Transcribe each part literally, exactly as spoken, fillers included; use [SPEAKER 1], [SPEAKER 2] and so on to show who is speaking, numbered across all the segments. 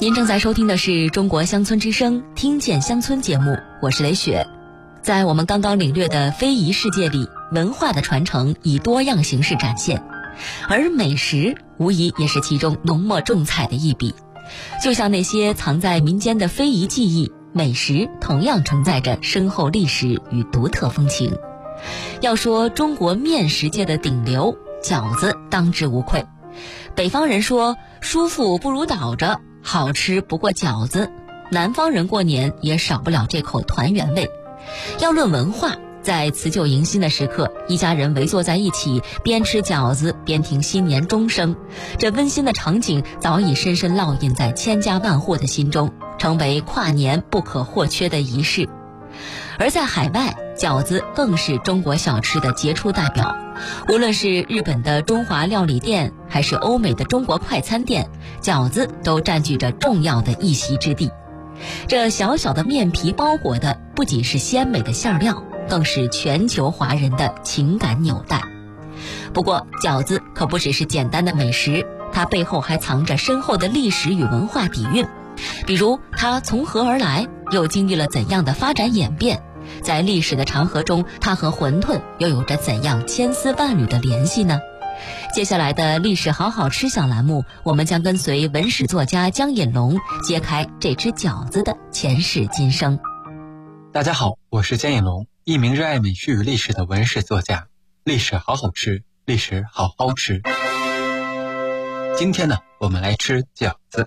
[SPEAKER 1] 您正在收听的是中国乡村之声听见乡村节目，我是雷雪。在我们刚刚领略的非遗世界里，文化的传承以多样形式展现，而美食无疑也是其中浓墨重彩的一笔。就像那些藏在民间的非遗技艺，美食同样承载着深厚历史与独特风情。要说中国面食界的顶流，饺子当之无愧。北方人说舒服不如倒着，好吃不过饺子，南方人过年也少不了这口团圆味。要论文化，在辞旧迎新的时刻，一家人围坐在一起，边吃饺子边听新年钟声，这温馨的场景早已深深烙印在千家万户的心中，成为跨年不可或缺的仪式。而在海外，饺子更是中国小吃的杰出代表。无论是日本的中华料理店，还是欧美的中国快餐店，饺子都占据着重要的一席之地。这小小的面皮包裹的不仅是鲜美的馅料，更是全球华人的情感纽带。不过饺子可不只是简单的美食，它背后还藏着深厚的历史与文化底蕴。比如它从何而来，又经历了怎样的发展演变，在历史的长河中，它和馄饨又有着怎样千丝万缕的联系呢？接下来的历史好好吃小栏目，我们将跟随文史作家江引龙揭开这只饺子的前世今生。
[SPEAKER 2] 大家好，我是江引龙，一名热爱美食与历史的文史作家。历史好好吃，历史好好吃。今天呢，我们来吃饺子。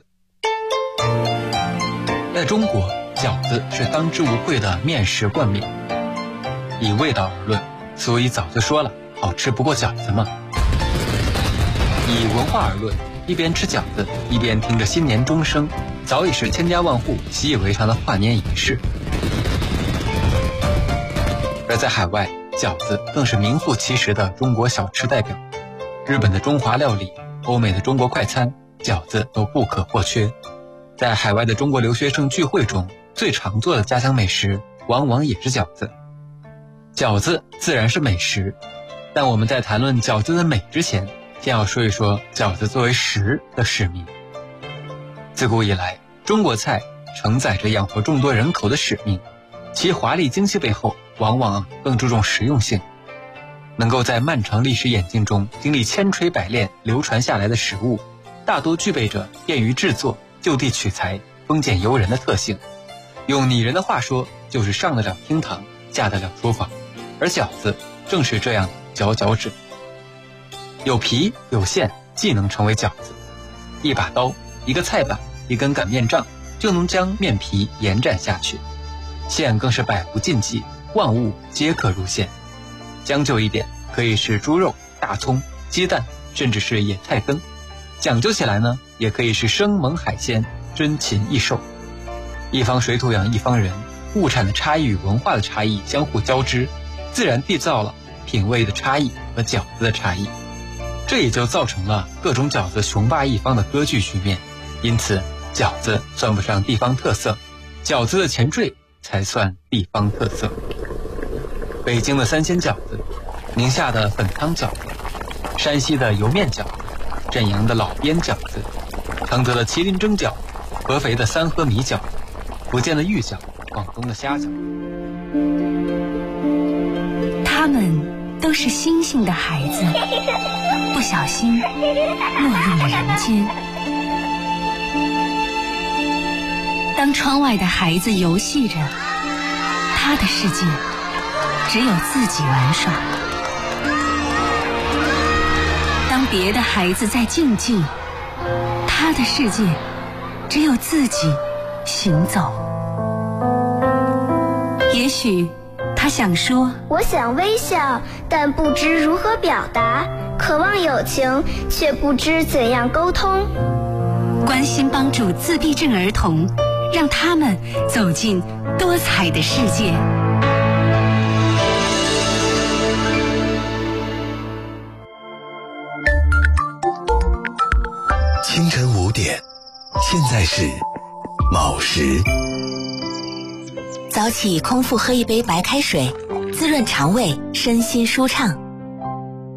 [SPEAKER 2] 在中国，饺子是当之无愧的面食冠冕。以味道而论，所以早就说了，好吃不过饺子嘛。以文化而论，一边吃饺子，一边听着新年钟声，早已是千家万户习以为常的跨年仪式。而在海外，饺子更是名副其实的中国小吃代表。日本的中华料理，欧美的中国快餐，饺子都不可或缺。在海外的中国留学生聚会中，最常做的家乡美食往往也是饺子。饺子自然是美食，但我们在谈论饺子的美之前，先要说一说饺子作为食的使命。自古以来，中国菜承载着养活众多人口的使命，其华丽精细背后往往更注重实用性。能够在漫长历史演进中经历千锤百炼流传下来的食物，大多具备着便于制作、就地取材、丰俭由人的特性。用拟人的话说，就是上得了厅堂，下得了厨房。而饺子正是这样佼佼者。有皮有馅，既能成为饺子。一把刀，一个菜板，一根擀面杖，就能将面皮延展下去。馅更是百无禁忌，万物皆可入馅。将就一点，可以是猪肉、大葱、鸡蛋，甚至是野菜根。讲究起来呢，也可以是生猛海鲜，珍禽异兽。一方水土养一方人，物产的差异与文化的差异相互交织，自然缔造了品味的差异和饺子的差异。这也就造成了各种饺子雄霸一方的割据局面。因此饺子算不上地方特色，饺子的前缀才算地方特色。北京的三鲜饺子，宁夏的粉汤饺子，山西的油面饺子，沈阳的老边饺子，常德的麒麟蒸饺，合肥的三合米饺，福建的玉饺，广东的虾饺。
[SPEAKER 3] 他们都是星星的孩子，不小心落入了人间。当窗外的孩子游戏着，他的世界只有自己玩耍。当别的孩子在竞技，他的世界只有自己行走。也许他想说，
[SPEAKER 4] 我想微笑，但不知如何表达，渴望友情，却不知怎样沟通。
[SPEAKER 3] 关心帮助自闭症儿童，让他们走进多彩的世界。
[SPEAKER 5] 清晨五点，现在是卯时。
[SPEAKER 6] 早起空腹喝一杯白开水，滋润肠胃，身心舒畅。